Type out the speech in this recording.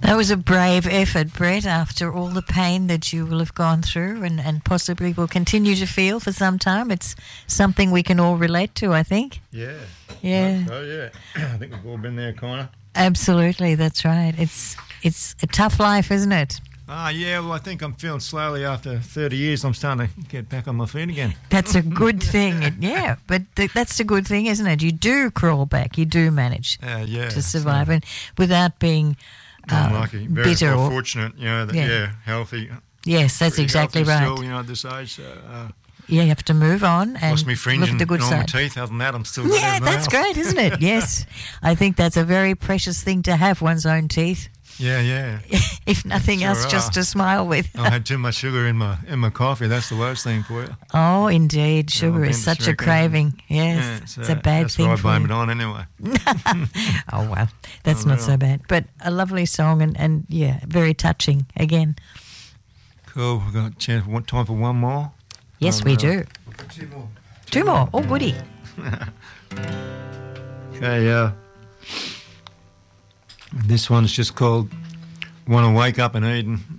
That was a brave effort, Brett, after all the pain that you will have gone through and possibly will continue to feel for some time. It's something we can all relate to, I think. Yeah. Yeah. Oh, yeah. I think we've all been there, Connor. Absolutely, that's right. It's a tough life, isn't it? Yeah, well, I think I'm feeling slowly after 30 years, I'm starting to get back on my feet again. That's a good thing. But that's a good thing, isn't it? You do crawl back. You do manage to survive and without being I'm lucky. Very bitter or fortunate, healthy. Yes, that's exactly right. Still, at this age. You have to move on and lost me fringe look at the good and all my side. teeth. Other than that, I'm still Yeah, that's great, isn't it? Yes. I think that's a very precious thing to have, one's own teeth. Yeah. If nothing else, just to smile with. I had too much sugar in my coffee. That's the worst thing for you. Oh, indeed. Sugar is such a craving. Yes, it's a bad thing. That's why I blame it on anyway. Oh, well, that's not so bad. But a lovely song and very touching again. Cool. We've got time for one more. Yes, we do. Two more. Oh, goody. Okay, this one's just called Want to Wake Up in Eden.